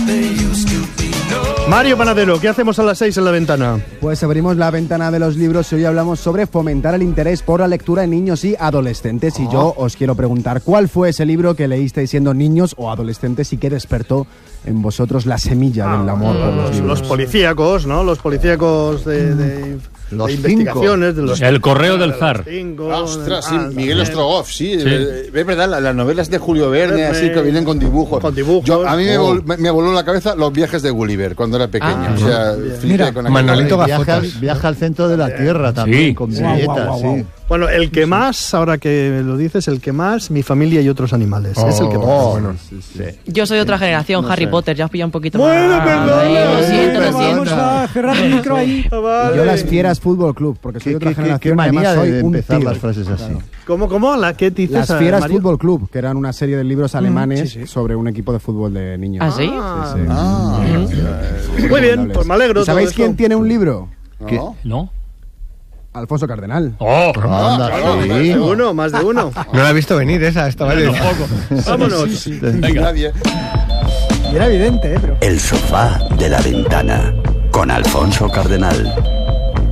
Mario Panadero, ¿qué hacemos a las 6 en la ventana? Pues abrimos la ventana de los libros y hoy hablamos sobre fomentar el interés por la lectura en niños y adolescentes. Y yo os quiero preguntar, ¿cuál fue ese libro que leísteis siendo niños o adolescentes y que despertó en vosotros la semilla del amor por los libros? Los policíacos, ¿no? Los policíacos de investigaciones. De los El correo del zar. Ostras, sí, Miguel Ostrogoff, sí. Es verdad, las novelas de Julio Verne, así que vienen con dibujos. A mí me voló la cabeza Los viajes de Gulliver cuando era pequeño. O sea, mira, con Manolito Gafotas. viaja al centro de la Tierra también, con billetas, sí. Bueno, el que más, ahora que lo dices, el que más, Mi familia y otros animales. Es el que más. Bueno, Yo soy de otra generación, no Harry Potter, ya os pilla un poquito bueno, más. Perdón, Lo siento. Vamos a cerrar el micro ahí. Vale. Y yo Las Fieras Fútbol Club, porque soy de otra generación. Qué manía soy de un empezar tío. las frases así. ¿Cómo? ¿Qué dices? Las Fieras Mario? Fútbol Club, que eran una serie de libros alemanes sobre un equipo de fútbol de niños. ¿Ah, sí? Muy bien, pues me alegro. ¿Y ¿Sabéis todo quién esto. tiene un libro? ¿No? Alfonso Cardenal. Anda, sí. Más de uno. No la he visto venir esa, estaba bien. Vámonos. Nadie. Y era evidente, pero... El sofá de la ventana con Alfonso Cardenal.